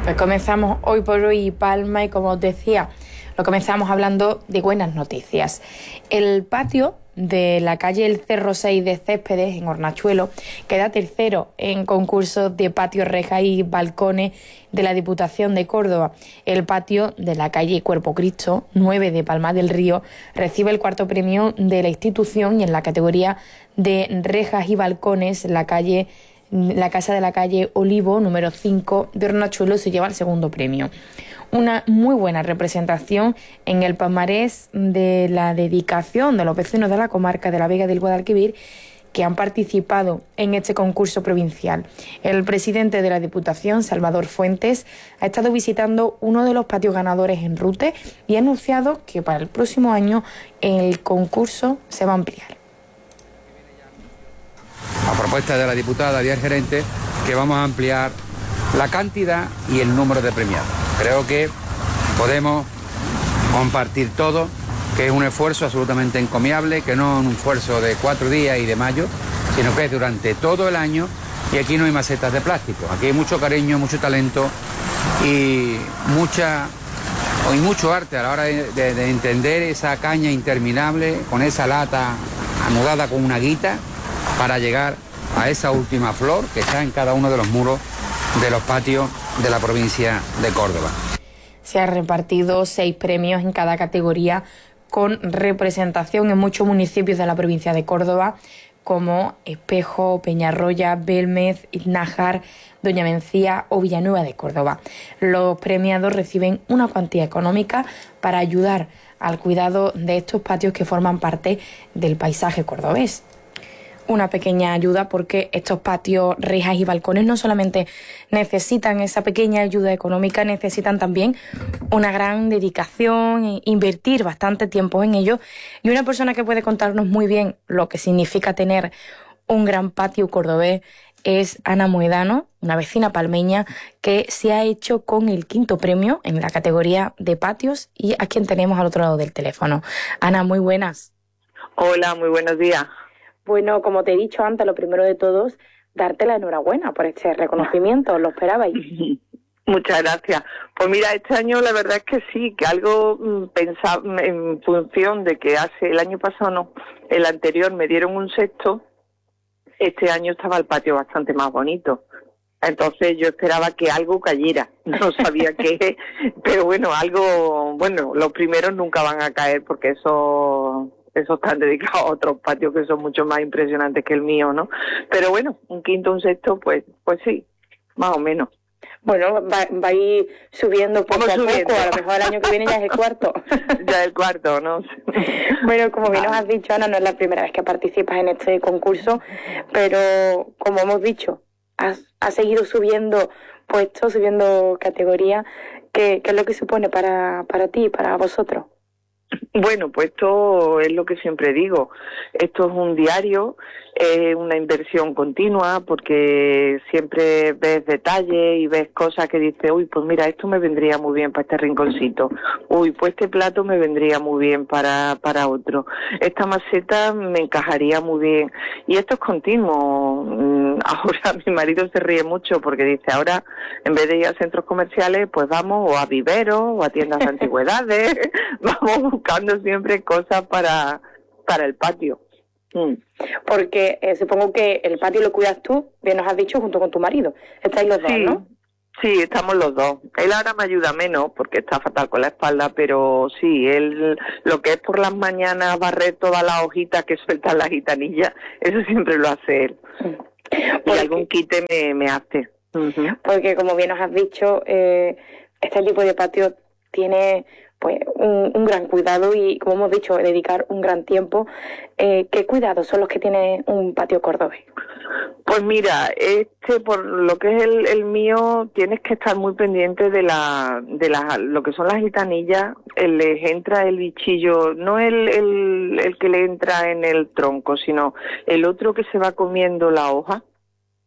Pues comenzamos hoy por hoy Palma y, como os decía, lo comenzamos hablando de buenas noticias. El patio de la calle El Cerro 6 de Céspedes, en Hornachuelo, queda tercero en concurso de patios, rejas y balcones de la Diputación de Córdoba. El patio de la calle Cuerpo Cristo 9 de Palma del Río recibe el cuarto premio de la institución, y en la categoría de rejas y balcones la casa de la calle Olivo, número 5 de Hornachuelo, se lleva el segundo premio. Una muy buena representación en el palmarés de la dedicación de los vecinos de la comarca de la Vega del Guadalquivir que han participado en este concurso provincial. El presidente de la Diputación, Salvador Fuentes, ha estado visitando uno de los patios ganadores en Rute y ha anunciado que para el próximo año el concurso se va a ampliar. A propuesta de la diputada y el gerente, que vamos a ampliar la cantidad y el número de premiados. Creo que podemos compartir todo, que es un esfuerzo absolutamente encomiable, que no es un esfuerzo de 4 días y de mayo, sino que es durante todo el año, y aquí no hay macetas de plástico, aquí hay mucho cariño, mucho talento y mucho arte a la hora de entender esa caña interminable con esa lata anudada con una guita para llegar a esa última flor que está en cada uno de los muros de los patios de la provincia de Córdoba. Se han repartido 6 premios en cada categoría, con representación en muchos municipios de la provincia de Córdoba, como Espejo, Peñarroya, Belmez, Iznájar, Doña Mencía o Villanueva de Córdoba. Los premiados reciben una cuantía económica para ayudar al cuidado de estos patios que forman parte del paisaje cordobés. Una pequeña ayuda, porque estos patios, rejas y balcones no solamente necesitan esa pequeña ayuda económica, necesitan también una gran dedicación e invertir bastante tiempo en ello. Y una persona que puede contarnos muy bien lo que significa tener un gran patio cordobés es Ana Moedano, una vecina palmeña que se ha hecho con el 5º premio en la categoría de patios, y a quien tenemos al otro lado del teléfono. Ana, muy buenas. Hola, muy buenos días. Bueno, como te he dicho antes, lo primero de todos, darte la enhorabuena por este reconocimiento. ¿Lo esperabais? Muchas gracias. Pues mira, este año la verdad es que sí, que algo pensaba en función de que el año pasado no, el anterior me dieron un sexto, este año estaba el patio bastante más bonito. Entonces yo esperaba que algo cayera, no sabía qué, pero bueno, los primeros nunca van a caer, porque esos están dedicados a otros patios que son mucho más impresionantes que el mío, ¿no? Pero bueno, un quinto, un sexto, pues sí, más o menos. Bueno, va a ir subiendo poco a poco, a lo mejor el año que viene ya es el cuarto. Ya el cuarto, ¿no? Bueno, como bien nos has dicho, Ana, no es la primera vez que participas en este concurso, pero como hemos dicho, has seguido subiendo puestos, subiendo categoría. ¿Qué es lo que supone para ti, para vosotros? Bueno, pues esto es lo que siempre digo. Esto es un diario, una inversión continua, porque siempre ves detalles y ves cosas que dices, uy, pues mira, esto me vendría muy bien para este rinconcito. Uy, pues este plato me vendría muy bien para otro. Esta maceta me encajaría muy bien. Y esto es continuo. Ahora mi marido se ríe mucho porque dice, ahora en vez de ir a centros comerciales, pues vamos o a viveros o a tiendas de antigüedades, vamos buscando siempre cosas para el patio. Porque supongo que el patio lo cuidas tú, bien nos has dicho, junto con tu marido. Estáis los dos, ¿no? Sí, estamos los dos. Él ahora me ayuda menos porque está fatal con la espalda, pero sí, él lo que es por las mañanas barrer todas las hojitas que sueltan las gitanillas, eso siempre lo hace él. Y algún quite me hace. Porque como bien nos has dicho, este tipo de patio tiene pues un gran cuidado y, como hemos dicho, dedicar un gran tiempo. ¿Qué cuidados son los que tiene un patio cordobés? Pues mira, por lo que es el mío, tienes que estar muy pendiente de lo que son las gitanillas. Les entra el bichillo, no el que le entra en el tronco, sino el otro que se va comiendo la hoja.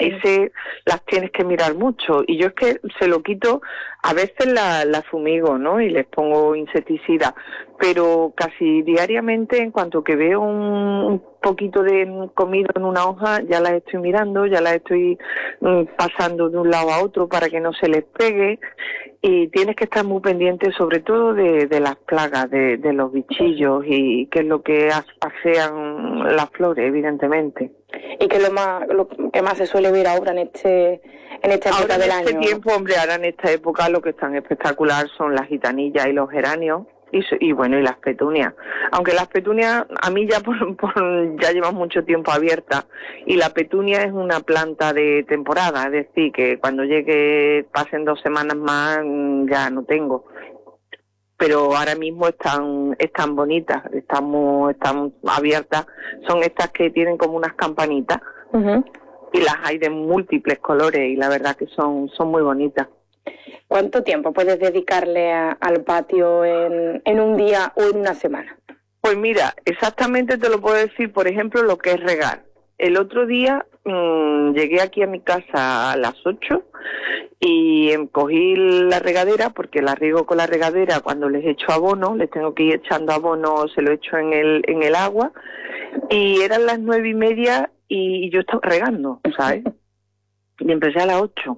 ese las tienes que mirar mucho, y yo es que se lo quito, a veces la fumigo, ¿no? Y les pongo insecticida, pero casi diariamente, en cuanto que veo un poquito de comido en una hoja, ya las estoy mirando, ya las estoy pasando de un lado a otro para que no se les pegue, y tienes que estar muy pendiente sobre todo de las plagas, de los bichillos, y qué es lo que asean las flores, evidentemente. ¿Y qué es lo que más se suele ver ahora en esta época del año? En este tiempo, hombre, ahora en esta época lo que es tan espectacular son las gitanillas y los geranios, y bueno, y las petunias. Aunque las petunias, a mí ya ya llevan mucho tiempo abiertas, y la petunia es una planta de temporada, es decir, que cuando pasen 2 semanas más, ya no tengo. Pero ahora mismo están bonitas, están abiertas, son estas que tienen como unas campanitas, y las hay de múltiples colores, y la verdad que son muy bonitas. ¿Cuánto tiempo puedes dedicarle al patio en un día o en una semana? Pues mira, exactamente te lo puedo decir, por ejemplo, lo que es regar. El otro día llegué aquí a mi casa a las 8 y cogí la regadera, porque la riego con la regadera cuando les echo abono, les tengo que ir echando abono, se lo echo en el agua, y eran las 9:30 y yo estaba regando, ¿sabes? Y empecé a las 8.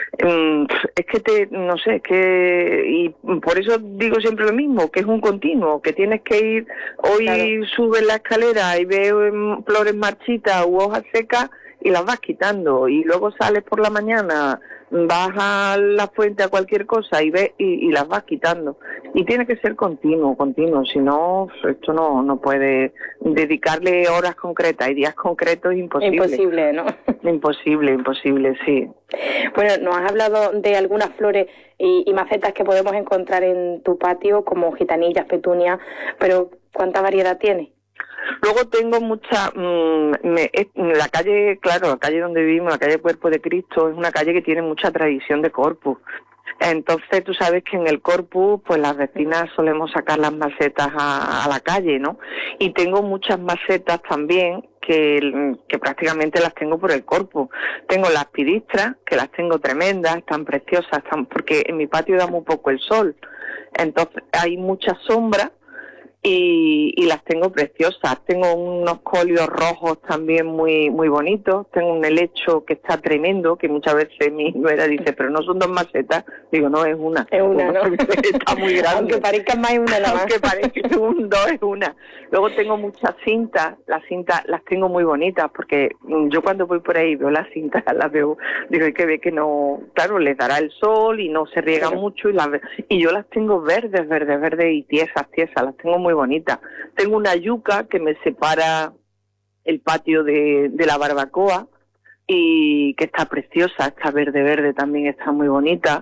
Es que no sé, y por eso digo siempre lo mismo, que es un continuo, que tienes que ir, hoy claro, subes la escalera y ves flores marchitas u hojas secas y las vas quitando, y luego sales por la mañana, vas a la fuente a cualquier cosa y ves y las vas quitando, y tiene que ser continuo, si no, esto no puede dedicarle horas concretas y días concretos, imposible, ¿no? Imposible, sí. Bueno, nos has hablado de algunas flores y macetas que podemos encontrar en tu patio, como gitanillas, petunias, pero ¿cuánta variedad tiene? Luego tengo mucha, la calle, claro, la calle donde vivimos, la calle Cuerpo de Cristo, es una calle que tiene mucha tradición de Corpus. Entonces tú sabes que en el Corpus, pues las vecinas solemos sacar las macetas a la calle, ¿no? Y tengo muchas macetas también que prácticamente las tengo por el Corpus. Tengo las piristras, que las tengo tremendas, están preciosas, porque en mi patio da muy poco el sol. Entonces hay mucha sombra, y las tengo preciosas. Tengo unos colios rojos también muy bonitos. Tengo un helecho que está tremendo, que muchas veces mi nuera dice, pero no son 2 macetas. Digo, no, es una. Es una, ¿no? Está muy grande. Aunque parezca más, es una. Aunque parezca 2, es una. Luego tengo muchas cintas. Las cintas las tengo muy bonitas, porque yo cuando voy por ahí veo las cintas, las veo, digo, hay que ver que no, claro, les dará el sol y no se riega mucho, y yo las tengo verdes y tiesas, las tengo muy bonitas. Tengo una yuca que me separa el patio de la barbacoa, y que está preciosa, está verde, también está muy bonita.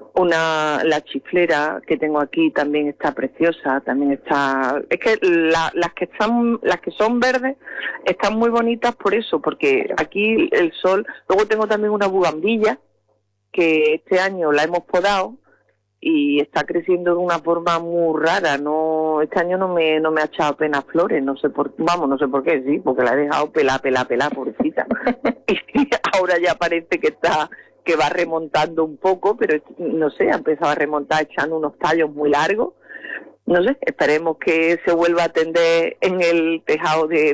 La chiflera que tengo aquí también está preciosa, también está, es que las que son verdes están muy bonitas por eso, porque aquí el sol. Luego tengo también una bugambilla que este año la hemos podado y está creciendo de una forma muy rara. No, este año no me ha echado apenas flores, no sé por qué, sí, porque la he dejado pelada, pobrecita. Y ahora ya parece que va remontando un poco, pero no sé, ha empezado a remontar echando unos tallos muy largos. No sé, esperemos que se vuelva a tender en el tejado de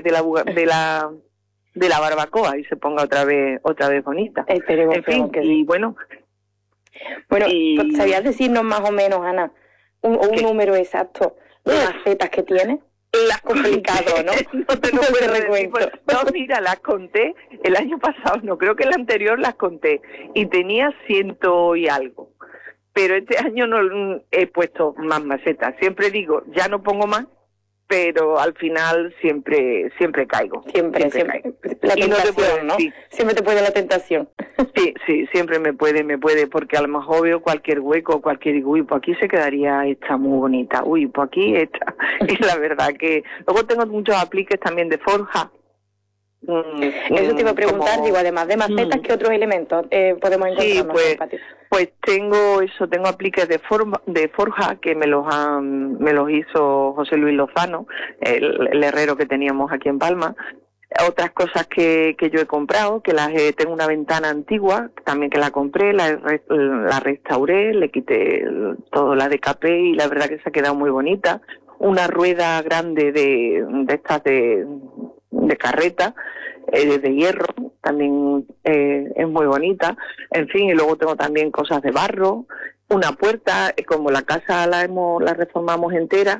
la barbacoa y se ponga otra vez bonita. Esperemos, en fin, que y bueno, ¿sabías decirnos más o menos, Ana, un número exacto de macetas que tiene? Las complicado, ¿no? No te lo puedo decir. No, mira, las conté el año pasado, no, creo que el anterior las conté, y tenía 100 y algo. Pero este año no he puesto más macetas. Siempre digo, ya no pongo más, pero al final siempre caigo. Siempre caigo. La tentación, ¿no? Siempre te puede la tentación. Sí, siempre me puede, porque a lo mejor veo cualquier hueco, pues aquí se quedaría esta muy bonita, pues aquí esta. Y la verdad que luego tengo muchos apliques también de forja. Eso te iba a preguntar, digo, además de macetas, ¿qué otros elementos podemos encontrar en el patio? Pues tengo apliques de forja que me los hizo José Luis Lozano, el herrero que teníamos aquí en Palma. Otras cosas que yo he comprado, tengo una ventana antigua, también que la compré, la restauré, le quité todo, la decapé y la verdad que se ha quedado muy bonita. Una rueda grande de estas de carreta, de hierro, también es muy bonita. En fin, y luego tengo también cosas de barro, una puerta, como la casa la reformamos entera,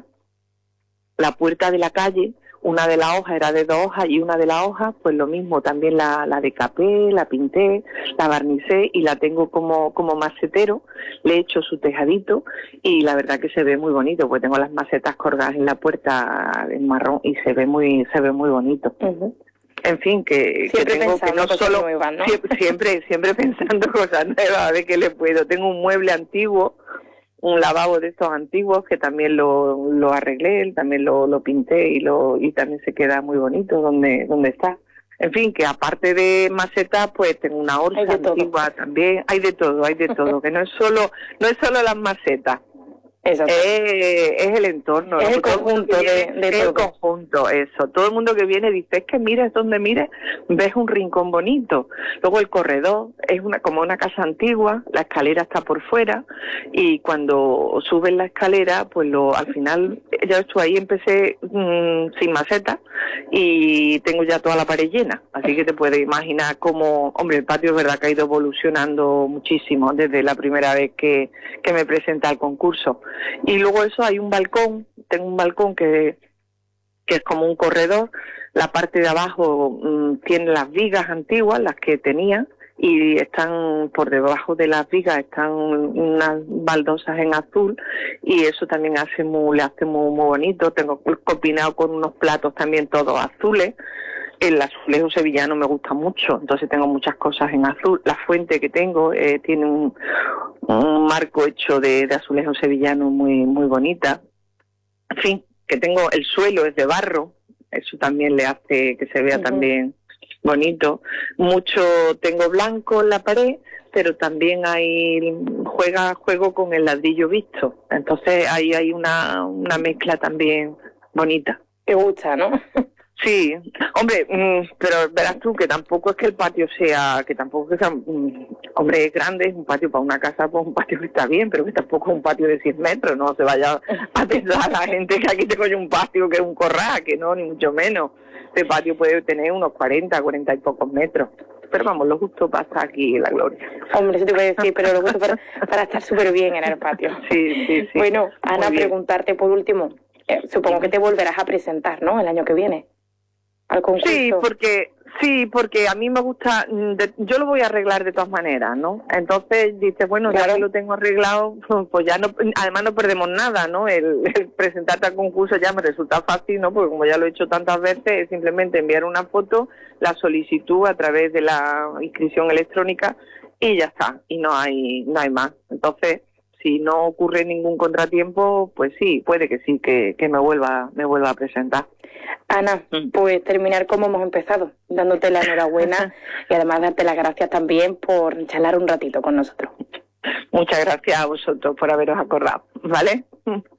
la puerta de la calle, una de las hojas era de 2 hojas y una de las hojas, pues lo mismo, también la decapé, la pinté, la barnicé y la tengo como macetero, le he hecho su tejadito y la verdad que se ve muy bonito, pues tengo las macetas colgadas en la puerta en marrón y se ve muy bonito. Uh-huh. En fin, que tengo que no solo nuevas, ¿no? siempre pensando cosas nuevas, a ver qué le puedo. Tengo un mueble antiguo, un lavabo de estos antiguos que también lo arreglé, también lo pinté y también se queda muy bonito donde está. En fin, que aparte de macetas, pues tengo una orza antigua también. Hay de todo, que no es solo las macetas. Es el entorno, es el conjunto de todo. El conjunto, eso. Todo el mundo que viene dice, es que mires donde mires, ves un rincón bonito. Luego el corredor es como una casa antigua, la escalera está por fuera y cuando subes la escalera, pues al final, ya estoy ahí, empecé sin maceta y tengo ya toda la pared llena. Así que te puedes imaginar cómo, hombre, el patio es verdad que ha ido evolucionando muchísimo desde la primera vez que me presenté al concurso. Y luego eso hay un balcón, tengo un balcón que es como un corredor, la parte de abajo tiene las vigas antiguas, las que tenía, y están por debajo de las vigas, están unas baldosas en azul, y eso también le hace muy bonito. Tengo combinado con unos platos también todos azules. El azulejo sevillano me gusta mucho, entonces tengo muchas cosas en azul. La fuente que tengo tiene un marco hecho de azulejo sevillano muy bonita. En fin, que tengo el suelo es de barro, eso también le hace que se vea también bonito. Mucho tengo blanco en la pared, pero también juego con el ladrillo visto. Entonces ahí hay una mezcla también bonita. Te gusta, ¿no? Sí, hombre, pero verás tú que tampoco es que el patio sea, hombre, es grande, es un patio para una casa, pues un patio que está bien, pero que tampoco es un patio de 100 metros, no se vaya a pensar la gente que aquí tengo yo un patio que es un corral, que no, ni mucho menos. Este patio puede tener unos 40 y pocos metros. Pero vamos, lo justo para estar aquí en la gloria. Hombre, eso te voy a decir, pero lo justo para estar súper bien en el patio. Sí. Bueno, Ana, preguntarte por último, supongo que te volverás a presentar, ¿no?, el año que viene al concurso. Porque a mí me gusta, yo lo voy a arreglar de todas maneras, ¿no? Entonces dices, bueno, claro, ya que lo tengo arreglado, pues ya no, además no perdemos nada, ¿no? El presentarte al concurso ya me resulta fácil, ¿no? Porque como ya lo he hecho tantas veces, es simplemente enviar una foto, la solicitud a través de la inscripción electrónica y ya está, y no hay más. Entonces, si no ocurre ningún contratiempo, pues sí, puede que sí, que me vuelva a presentar. Ana, pues terminar como hemos empezado, dándote la enhorabuena y además darte las gracias también por charlar un ratito con nosotros. Muchas gracias a vosotros por haberos acordado, ¿vale?